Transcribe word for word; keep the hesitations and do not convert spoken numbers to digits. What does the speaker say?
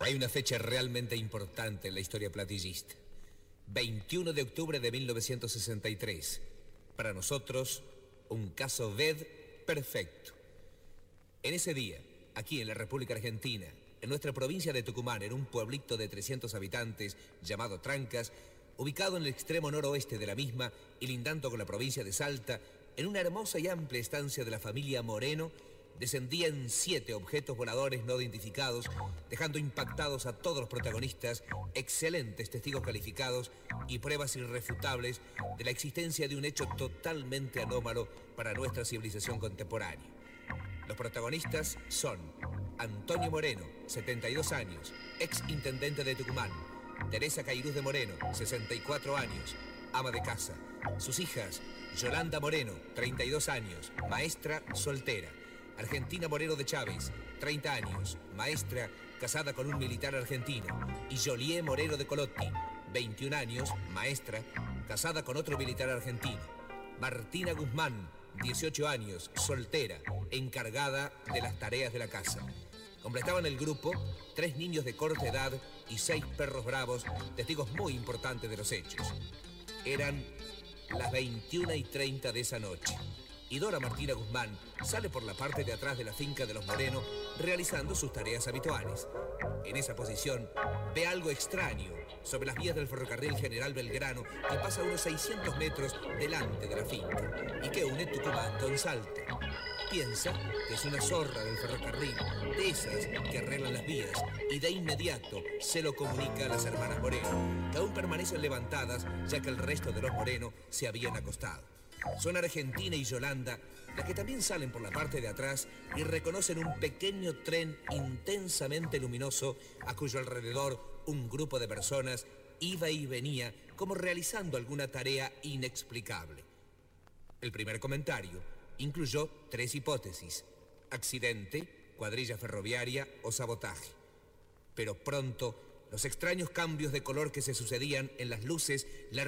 Hay una fecha realmente importante en la historia platillista. veintiuno de octubre de mil novecientos sesenta y tres. Para nosotros, un caso V E D perfecto. En ese día, aquí en la República Argentina, en nuestra provincia de Tucumán, en un pueblito de trescientos habitantes llamado Trancas, ubicado en el extremo noroeste de la misma y lindando con la provincia de Salta, en una hermosa y amplia estancia de la familia Moreno, descendían siete objetos voladores no identificados, dejando impactados a todos los protagonistas, excelentes testigos calificados y pruebas irrefutables de la existencia de un hecho totalmente anómalo para nuestra civilización contemporánea. Los protagonistas son Antonio Moreno, setenta y dos años, ex intendente de Tucumán; Teresa Cairuz de Moreno, sesenta y cuatro años, ama de casa; sus hijas, Yolanda Moreno, treinta y dos años, maestra soltera; Argentina Moreno de Chávez, treinta años, maestra, casada con un militar argentino; y Joliet Moreno de Colotti, veintiún años, maestra, casada con otro militar argentino; Martina Guzmán, dieciocho años, soltera, encargada de las tareas de la casa. Completaban el grupo tres niños de corta edad y seis perros bravos, testigos muy importantes de los hechos. Eran las veintiuna y treinta de esa noche, y Dora Martina Guzmán sale por la parte de atrás de la finca de los Moreno realizando sus tareas habituales. En esa posición ve algo extraño sobre las vías del ferrocarril General Belgrano, que pasa a unos seiscientos metros delante de la finca y que une Tucumán con Salta. Piensa que es una zorra del ferrocarril, de esas que arreglan las vías, y de inmediato se lo comunica a las hermanas Moreno, que aún permanecen levantadas ya que el resto de los Moreno se habían acostado. Son Argentina y Yolanda las que también salen por la parte de atrás y reconocen un pequeño tren intensamente luminoso a cuyo alrededor un grupo de personas iba y venía como realizando alguna tarea inexplicable. El primer comentario incluyó tres hipótesis: accidente, cuadrilla ferroviaria o sabotaje. Pero pronto los extraños cambios de color que se sucedían en las luces la